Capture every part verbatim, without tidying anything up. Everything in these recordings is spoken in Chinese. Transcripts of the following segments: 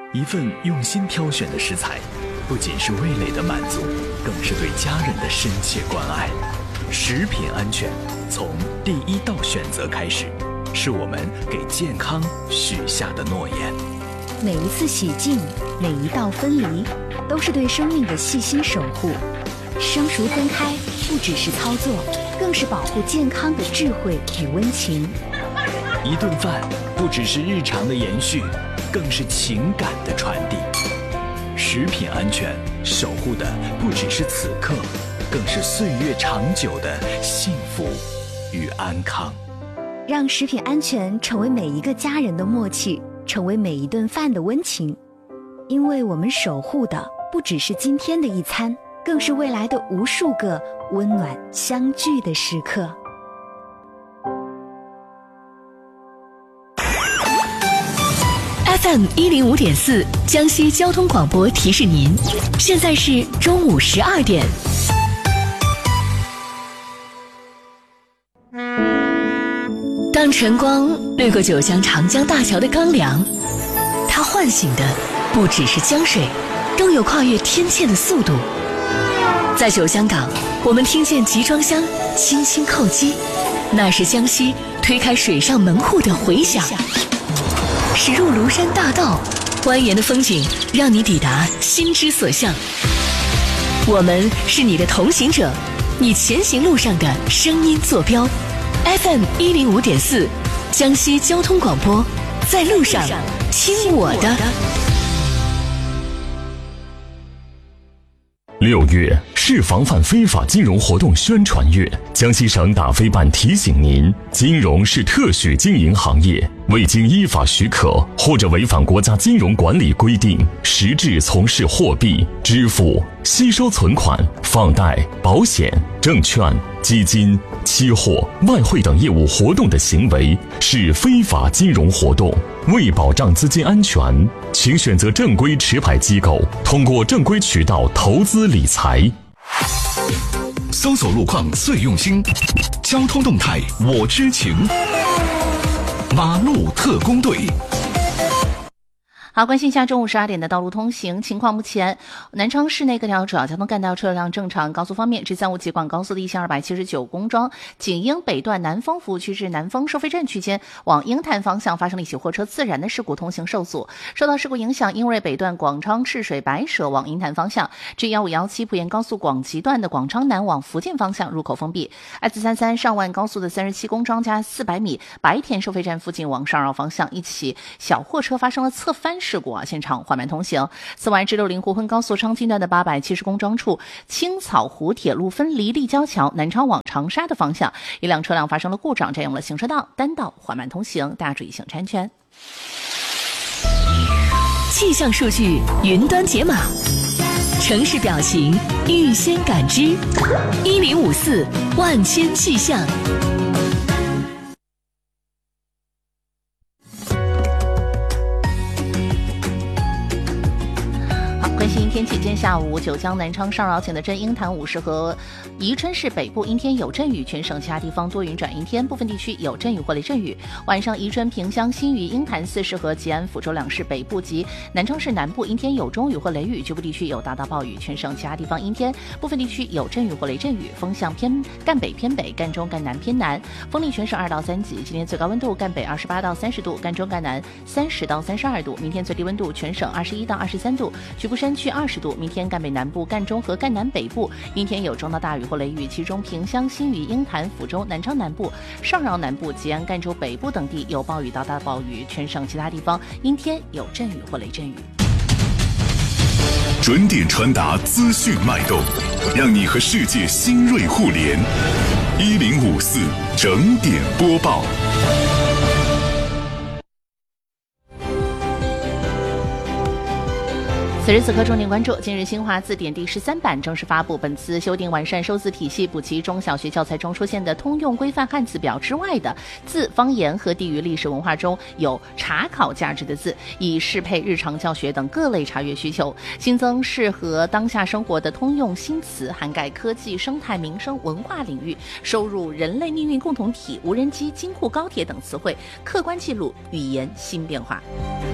一份用心挑选的食材，不仅是味蕾的满足，更是对家人的深切关爱。食品安全从第一道选择开始，是我们给健康许下的诺言。 每一次洗净，每一道分离，都是对生命的细心守护。生熟分开不只是操作，更是保护健康的智慧与温情。 一顿饭不只是日常的延续，更是情感的传递。食品安全守护的不只是此刻，更是岁月长久的幸福与安康。 让食品安全成为每一个家人的默契，成为每一顿饭的温情。因为我们守护的不只是今天的一餐，更是未来的无数个温暖相聚的时刻。 F M 一零五点四，江西交通广播提示您，现在是中午十二点。当晨光掠过九江长江大桥的钢梁，它唤醒的不只是江水，更有跨越天堑的速度。在九江港，我们听见集装箱轻轻叩击，那是江西推开水上门户的回响。驶入庐山大道，蜿蜒的风景让你抵达心之所向。我们是你的同行者，你前行路上的声音坐标。F M 一零五点四，江西交通广播，在路上听我的。 六月是防范非法金融活动宣传月，江西省打非办提醒您，金融是特许经营行业，未经依法许可或者违反国家金融管理规定，实质从事货币、支付、吸收存款、放贷、保险、证券、基金、期货、外汇等业务活动的行为，是非法金融活动。为保障资金安全，请选择正规持牌机构，通过正规渠道投资理财。 搜索路况最用心，交通动态我知情。马路特工队。 好，关心一下中午十二点的道路通行情况。目前南昌市内各条主要交通干道车辆正常。高速方面，至三五济广高速的一千二百七十九公庄景英北段南丰服务区至南丰收费站区间往鹰潭方向发生了一起货车自燃的事故，通行受阻。受到事故影响，英瑞北段广昌赤水白蛇往鹰潭方向至幺五幺七濮沿高速广吉段的广昌南往福建方向入口封闭。S 三三上万高速的三十七公庄加四百米白田收费站附近往上绕方向一起小货车发生了侧翻事故啊，现场缓慢通行。此外，至六零沪昆高速昌津段的八百七十公庄处青草湖铁路分离立交桥南昌往长沙的方向，一辆车辆发生了故障，占用了行车道，单道缓慢通行，大家注意行车安全。 气象数据云端解码，城市表情预先感知，一零五四万千气象。 关心天气，今天下午九江南昌上饶景德镇鹰潭五市和宜春市北部阴天有阵雨，全省其他地方多云转阴天，部分地区有阵雨或雷阵雨。晚上宜春、萍乡、新余、鹰潭四市和吉安、抚州两市北部及南昌市南部阴天有中雨或雷雨，局部地区有大到暴雨，全省其他地方阴天，部分地区有阵雨或雷阵雨。风向偏赣北偏北，赣中赣南偏南，风力全省二到三级。今天最高温度赣北二十八到三十度，赣中赣南三十到三十二度。明天最低温度全省二十一到二十三度，局部山区二十度。明天赣北南部、赣中和赣南北部阴天有中到大雨或雷雨，其中萍乡、新余、鹰潭、抚州、南昌南部、上饶南部、吉安、赣州北部等地有暴雨到大暴雨，全省其他地方阴天有阵雨或雷阵雨。 准点传达资讯脉动，让你和世界新锐互联。一零五四整点播报。 此时此刻，重点关注今日新华字典第十三版正式发布。本次修订完善收字体系，补齐中小学教材中出现的通用规范汉字表之外的字、方言和地域历史文化中有查考价值的字，以适配日常教学等各类查阅需求。新增适合当下生活的通用新词，涵盖科技、生态、民生、文化领域，收入人类命运共同体、无人机、金库、高铁等词汇，客观记录语言新变化。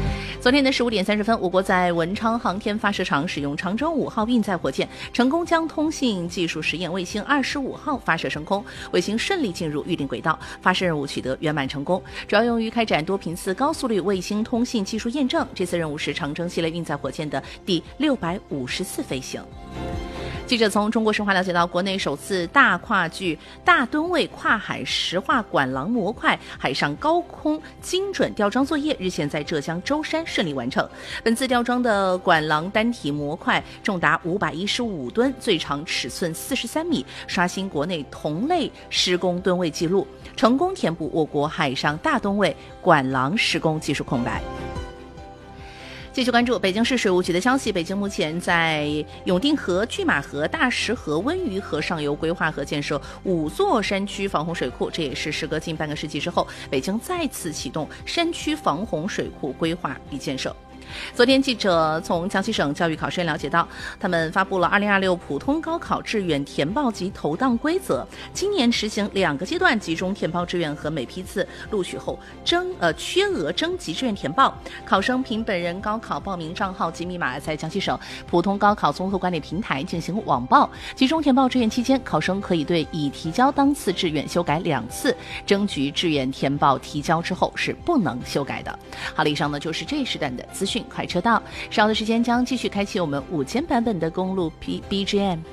昨天的十五点三十分，我国在文昌航天发射场使用长征五号运载火箭，成功将通信技术实验卫星二十五号发射升空，卫星顺利进入预定轨道，发射任务取得圆满成功，主要用于开展多频次高速率卫星通信技术验证。这次任务是长征系列运载火箭的第六百五十次飞行。记者从中国神话了解到，国内首次大跨距大吨位跨海石化管廊模块海上高空精准吊装作业日前在浙江舟山顺利完成。本次吊装的管廊单体模块重达五百一十五吨，最长尺寸四十三米，刷新国内同类施工吨位记录，成功填补我国海上大吨位管廊施工技术空白。继续关注北京市水务局的消息，北京目前在永定河、拒马河、大石河、温榆河上游规划和建设五座山区防洪水库，这也是时隔近半个世纪之后，北京再次启动山区防洪水库规划与建设。昨天记者从江西省教育考试院了解到，他们发布了二零二六普通高考志愿填报及投档规则，今年实行两个阶段集中填报志愿和每批次录取后征呃缺额征集志愿填报。考生凭本人高考报名账号及密码，在江西省普通高考综合管理平台进行网报。集中填报志愿期间，考生可以对已提交当次志愿修改两次，征集志愿填报提交之后是不能修改的。好了，以上呢就是这一时段的资讯快车道，稍后的时间将继续开启我们午间版本的公路 B G M，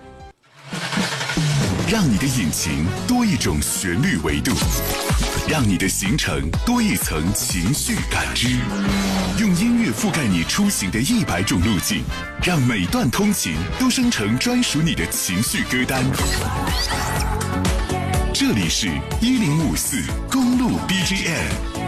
让你的引擎多一种旋律维度，让你的行程多一层情绪感知，用音乐覆盖你出行的一百种路径，让每段通勤都生成专属你的情绪歌单。这里是一零五四公路 B G M。